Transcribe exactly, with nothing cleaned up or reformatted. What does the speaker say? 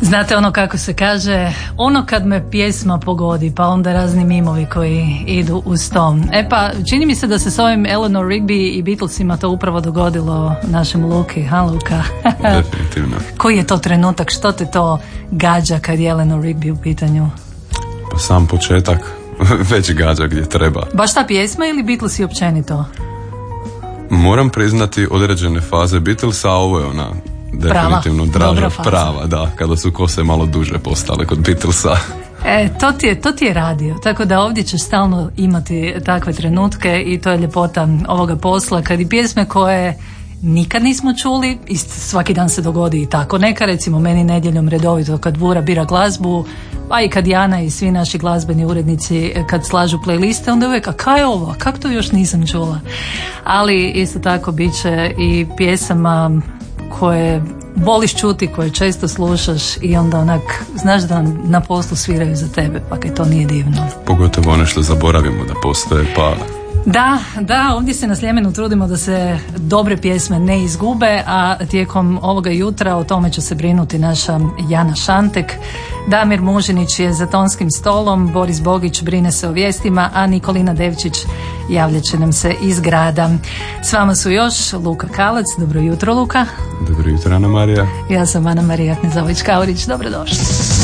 Znate ono kako se kaže, ono kad me pjesma pogodi, pa onda razni mimovi koji idu uz to. E pa, čini mi se da se s ovim Eleanor Rigby i Beatlesima to upravo dogodilo našem Luki, ha Luka? Definitivno. Koji je to trenutak, što te to gađa kad je Eleanor Rigby u pitanju? Pa sam početak već gađa gdje treba. Baš ta pjesma ili Beatlesi općenito? Moram priznati određene faze Beatlesa, a ovo je ona definitivno draža, prava, da, kada su kose malo duže postale kod Beatlesa. E, to ti je, to ti je radio, tako da ovdje ćeš stalno imati takve trenutke i to je ljepota ovoga posla, kad i pjesme koje nikad nismo čuli, i svaki dan se dogodi i tako neka, recimo meni nedjeljom redovito kad Vura bira glazbu, pa i kad Jana i svi naši glazbeni urednici kad slažu playliste, onda uvijek, a kaj je ovo, kak to još nisam čula, ali isto tako bit će i pjesama koje voliš čuti, koje često slušaš i onda onak, znaš da na poslu sviraju za tebe, pa kaj to nije divno. Pogotovo ono što zaboravimo da postoje, pa... Da, da, ovdje se na Sljemenu trudimo da se dobre pjesme ne izgube, a tijekom ovoga jutra o tome će se brinuti naša Jana Šantek. Damir Mužinić je za tonskim stolom, Boris Bogić brine se o vijestima, a Nikolina Devčić javljat će nam se iz grada. S vama su još Luka Kalac, dobro jutro Luka. Dobro jutro Ana Marija. Ja sam Ana Marija Knezović-Kaurić, dobrodošli.